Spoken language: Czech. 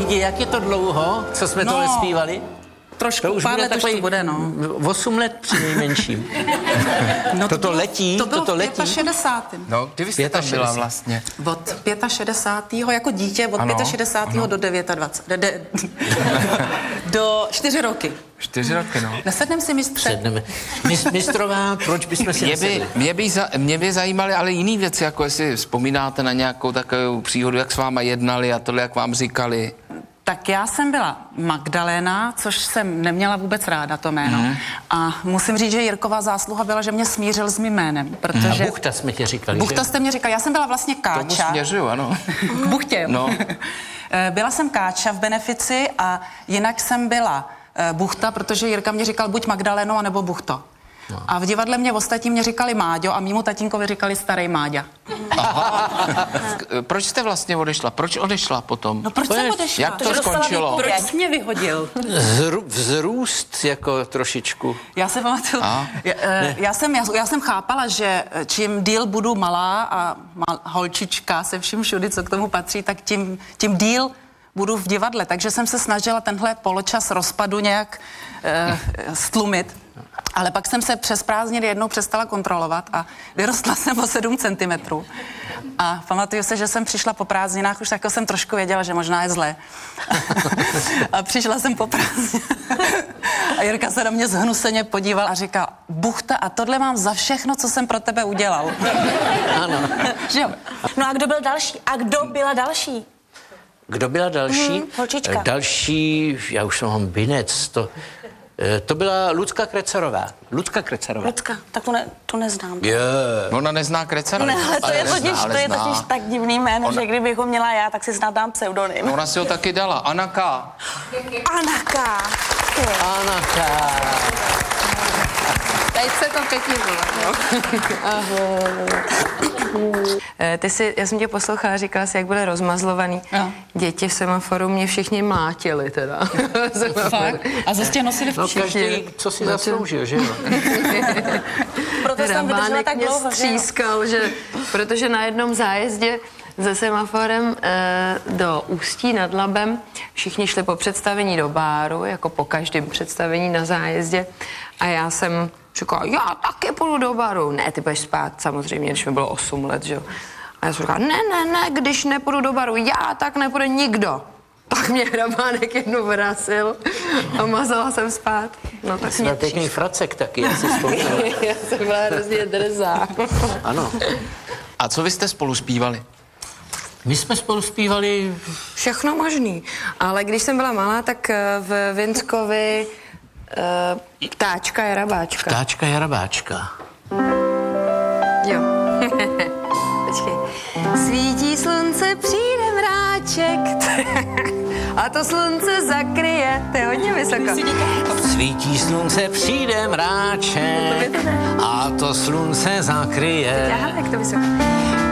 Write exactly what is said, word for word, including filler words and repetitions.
Lidě, jak je to dlouho, co jsme no, tohle zpívali? Trošku, to už pár bude let takový už to bude, no. osm let při nejmenším. No toto letí, to bylo toto letí. v šedesátém No, kdy vy jste tam byla vlastně? Od šedesátého pátého jako dítě, od ano, šedesátého pátého do dvacet devět. De, de, do čtyři roky. Čtyři roky, no. Nesedneme si mistře. Sedneme. Mistrová, proč bychom si mě by, mě, by za, mě by zajímaly ale jiný věci, jako jestli vzpomínáte na nějakou takovou příhodu, jak s váma jednali a tohle, jak vám říkali. Tak já jsem byla Magdalena, což jsem neměla vůbec ráda to jméno. Mm. A musím říct, že Jirková zásluha byla, že mě smířil s mým jménem, protože... A Buchta jsme tě říkali, Buchta že? jste mě říkali, já jsem byla vlastně Káča. Tomu směřuju, ano. K Buchtě. No. Byla jsem Káča v Benefici a jinak jsem byla Buchta, protože Jirka mě říkal buď Magdaleno, anebo Buchto. No. A v divadle mě ostatní mě říkali Máďo a mýmu tatínkovi říkali starý Máďa. Aha. Proč jste vlastně odešla? Proč odešla potom? No proč jsem odešla? Jak to skončilo? Proč jsi mě vyhodil? Zru, vzrůst jako trošičku. Já se pamatuju, já, já, jsem, já, já jsem chápala, že čím díl budu malá a mal, holčička se vším všudy, co k tomu patří, tak tím, tím díl budu v divadle. Takže jsem se snažila tenhle poločas rozpadu nějak eh, stlumit. Ale pak jsem se přes prázdniny jednou přestala kontrolovat a vyrostla jsem o sedm centimetrů. A pamatuju se, že jsem přišla po prázdninách, už tak jsem trošku věděla, že možná je zlé. A přišla jsem po prázdninách. A Jirka se na mě zhnuseně podíval a říkal, Buchta, a tohle mám za všechno, co jsem pro tebe udělal. Ano. Že jo? No a kdo byl další? A kdo byla další? Kdo byla další? Hmm, holčička. Další, já už jsem mám binec, to... To byla Lucka Krecarová. Lucka Krecarová. Lucka, tak to, ne, to neznám. Je. Ona nezná Krecarová. Ne, ale to je, nezná, totiž, ale to je zná. totiž tak divný jméno, Ona... že kdybych ho měla já, tak si snad dám pseudonym. Ona si ho taky dala. Anaka. Anaka. Anaka. Teď se to pěkně volá, Ty jsi, já jsem tě poslouchala, říkala jsi, jak byly rozmazlovaný. Jo. Děti v semaforu mě všichni mlátili teda. Fakt? A zase tě nosili v No všichni. každý, co si zasloužil, že jo? Proto jsem vydržela tak mě dlouho, že jo? střískal, že, protože na jednom zájezdě se semaforem e, do Ústí nad Labem všichni šli po představení do báru, jako po každém představení na zájezdě. A já jsem říkala, já taky půjdu do baru. Ne, ty budeš spát, samozřejmě, když mi bylo osm let, že jo. A já jsem říkala, ne, ne, ne, když nepůjdu do baru, já, tak nepůjde nikdo. Tak mě Hrabánek jednou vrazil a mazala jsem spát. No tak Jsi měl pěkný fracek taky, jak jsi vzpomněl. Já jsem byla hrozně drzá. Ano. A co vy jste spolu zpívali? My jsme spolu zpívali... Všechno možný. Ale když jsem byla malá, tak v Vinskovi uh, Ptáčka Jarabáčka. Ptáčka Jarabáčka. Jo. Počkej. Svítí slunce, přijde mráček a to slunce zakryje. To je hodně vysoko. Svítí slunce, přijde mráček a to slunce zakryje. Aha, jak to vysoko.